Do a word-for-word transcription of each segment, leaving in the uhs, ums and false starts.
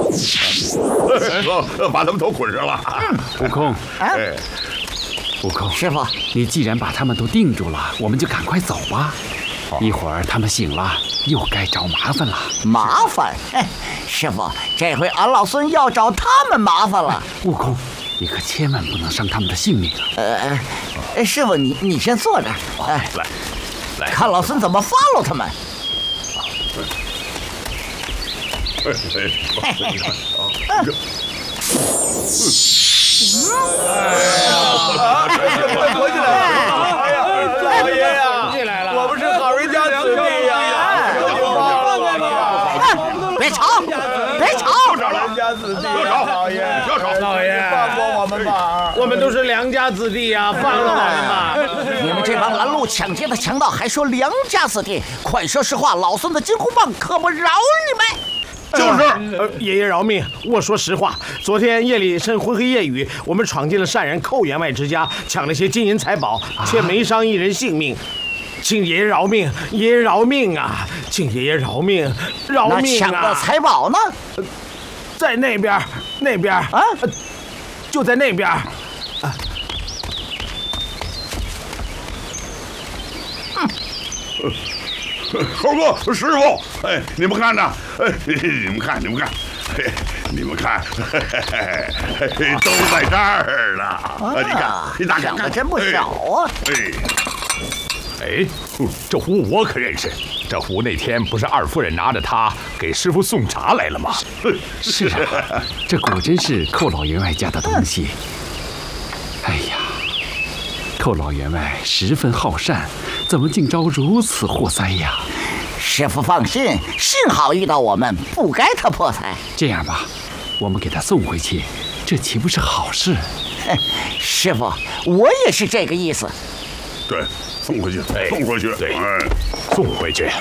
走，把他们都捆上了。 悟空， 哎， 悟空， 师傅， 你既然把他们都定住了，我们就赶快走吧。一会儿他们醒了，又该找麻烦了。 麻烦？哎，师傅，这回俺老孙要找他们麻烦了。 悟空，你可千万不能伤他们的性命啊！ 呃，师傅，你你先坐着，哎， 来，来， 看老孙怎么 follow 他们。 哎哎，你看啊，这。 回去了！哎呀，老爷呀， 进来了， 我们是好人家子弟呀！ 别吵，别吵！ 好人家子弟，老爷， 不要吵， 老爷， 放过我们吧！ 我们都是良家子弟呀，放了我们吧！ 你们这帮拦路抢劫的强盗，还说良家子弟？快说实话，老孙的金箍棒可不饶你们！ 就是， 呃，爷爷饶命！我说实话，昨天夜里趁昏黑夜雨，我们闯进了善人寇员外之家，抢了些金银财宝，却没伤一人性命。请爷爷饶命！爷爷饶命啊！请爷爷饶命！饶命啊！ 那抢的财宝呢？ 在那边，那边啊，就在那边。啊猴哥，师傅，哎，你们看呐，哎，你们看，你们看，嘿，你们看，嘿嘿嘿，都在这儿呢。啊，你看，你打开， 抢的真不少啊！ 哎， 哎，这壶我可认识，这壶那天不是二夫人拿着它给师傅送茶来了吗？ 是啊，这果真是寇老员外家的东西。哎呀，寇老员外十分好善，怎么竟招如此祸灾呀？ 师傅放心，幸好遇到我们，不该他破财。 这样吧，我们给他送回去，这岂不是好事？ 师傅，我也是这个意思。 对，送回去，送回去， 对， 哎， 送回去。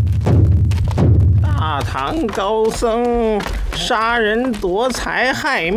大唐高僧杀人夺财害命。